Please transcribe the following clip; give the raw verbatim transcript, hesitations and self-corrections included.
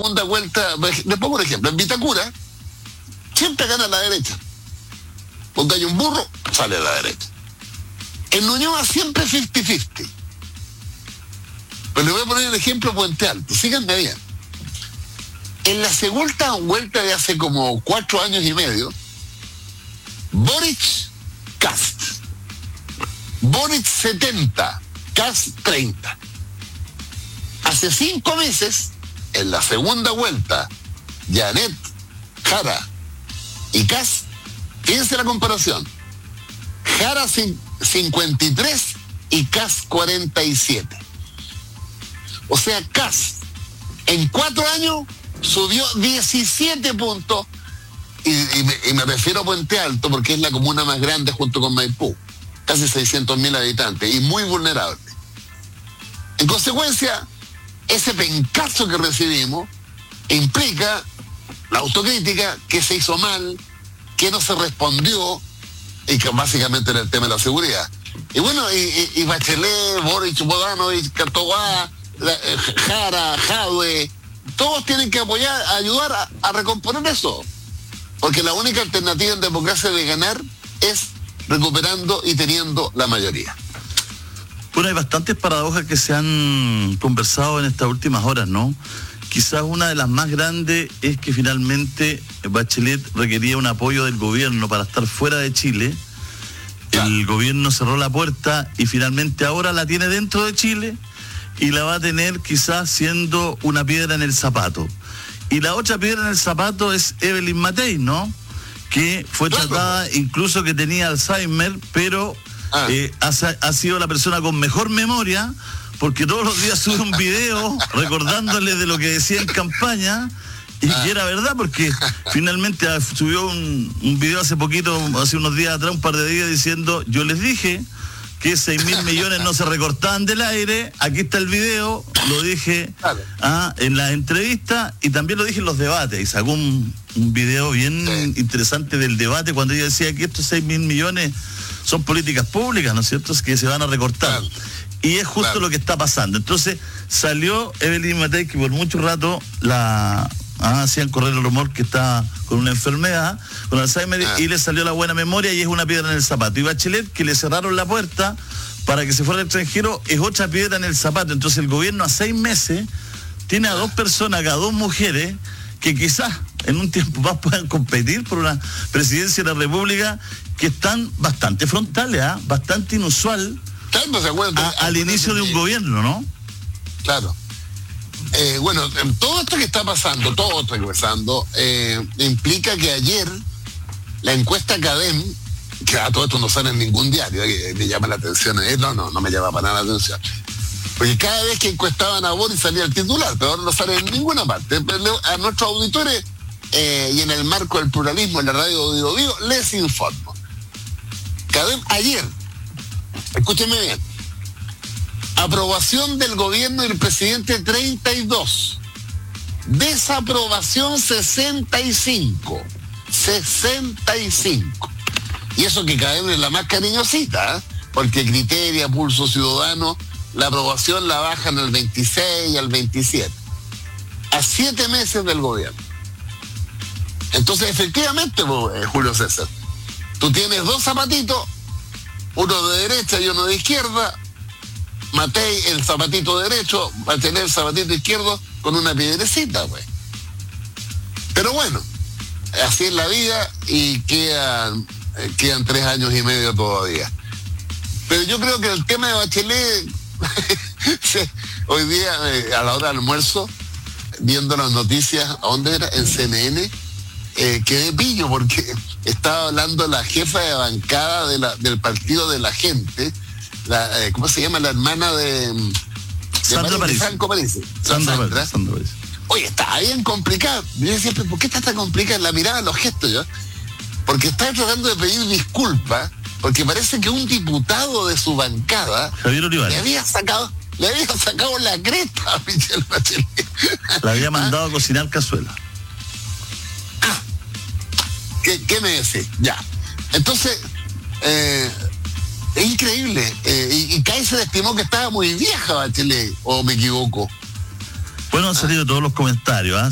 segunda vuelta, les pongo un ejemplo, en Vitacura siempre gana la derecha. Donde hay un burro, sale a la derecha. En Ñuñoa siempre cincuenta cincuenta. Pero le voy a poner el ejemplo Puente Alto, síganme bien. En la segunda vuelta de hace como cuatro años y medio, Boric, Kast. Boric setenta, Kast treinta. Hace cinco meses, en la segunda vuelta, Janet, Jara y Kast, fíjense la comparación. Jara cincuenta y tres y Kast cuarenta y siete. O sea, Kast en cuatro años subió diecisiete puntos, y, y, me, y me refiero a Puente Alto porque es la comuna más grande junto con Maipú, casi seiscientos mil habitantes y muy vulnerable. En consecuencia, ese pencazo que recibimos implica la autocrítica, que se hizo mal, que no se respondió, y que básicamente era el tema de la seguridad. Y bueno, y, y, y Bachelet, Boric, Bodanovich, Cartogá, eh, Jara, Jadwe, todos tienen que apoyar, ayudar a, a recomponer eso. Porque la única alternativa en democracia de ganar es recuperando y teniendo la mayoría. Bueno, hay bastantes paradojas que se han conversado en estas últimas horas, ¿no? Quizás una de las más grandes es que finalmente Bachelet requería un apoyo del gobierno para estar fuera de Chile. Claro. El gobierno cerró la puerta y finalmente ahora la tiene dentro de Chile y la va a tener quizás siendo una piedra en el zapato. Y la otra piedra en el zapato es Evelyn Matei, ¿no? Que fue claro. tratada, incluso que tenía Alzheimer, pero ah. eh, ha, ha sido la persona con mejor memoria, porque todos los días sube un video recordándole de lo que decía en campaña, y que era verdad, porque finalmente subió un, un video hace poquito, hace unos días atrás, un par de días, diciendo: yo les dije que seis mil millones no se recortaban del aire, aquí está el video, lo dije ah, en la entrevista y también lo dije en los debates, y sacó un, un video bien sí. interesante del debate cuando ella decía que estos seis mil millones son políticas públicas, ¿no es cierto?, es que se van a recortar. Claro. Y es justo claro. lo que está pasando. Entonces salió Evelyn Matei, que por mucho rato la ah, hacían correr el rumor que está con una enfermedad, con Alzheimer, ah. y le salió la buena memoria y es una piedra en el zapato. Y Bachelet, que le cerraron la puerta para que se fuera al extranjero, es otra piedra en el zapato. Entonces el gobierno a seis meses tiene a dos personas, a dos mujeres, que quizás en un tiempo más puedan competir por una presidencia de la República, que están bastante frontales, ¿eh? bastante inusual. Claro, ¿se acuerdan? A, al inicio de un gobierno, ¿no? Claro. Eh, bueno, todo esto que está pasando, todo esto que está pasando, eh, implica que ayer la encuesta Cadem, que a todo esto no sale en ningún diario, que me llama la atención, eh, no, no, no me llama para nada la atención. Porque cada vez que encuestaban a Boris salía el titular, pero ahora no sale en ninguna parte. A nuestros auditores, eh, y en el marco del pluralismo en la radio Digo Digo, les informo. Cadem ayer, escúchenme bien, aprobación del gobierno del presidente treinta y dos, desaprobación sesenta y cinco, sesenta y cinco. Y eso que Cadem es la más cariñosita, ¿eh? Porque Criteria, Pulso Ciudadano, la aprobación la bajan al veintiséis, al veintisiete, a siete meses del gobierno. Entonces, efectivamente, pues, Julio César, tú tienes dos zapatitos, uno de derecha y uno de izquierda. Matei el zapatito derecho, va a tener el zapatito izquierdo con una piedrecita, pues. Pero bueno, así es la vida y quedan, eh, quedan tres años y medio todavía. Pero yo creo que el tema de Bachelet, hoy día eh, a la hora del almuerzo, viendo las noticias, ¿a dónde era? En C N N, eh, quedé pillo porque estaba hablando la jefa de bancada de la, del Partido de la Gente, la, eh, ¿cómo se llama? La hermana de, de Sandra París. Franco París. Sandra, Sandra. Sandra París. Oye, está bien complicado. Yo decía, ¿por qué está tan complicada la mirada, los gestos? ¿Yo? Porque está tratando de pedir disculpas, porque parece que un diputado de su bancada Javier Olivares le había sacado, le había sacado la cresta a Michelle Bachelet. Le había mandado ¿Ah? a cocinar cazuela. Ah, ¿qué, qué me decís? Ya. Entonces, eh, es increíble. Eh, y, y Kai se estimó que estaba muy vieja Bachelet, o me equivoco. Bueno, han salido ¿Ah? todos los comentarios, ¿ah?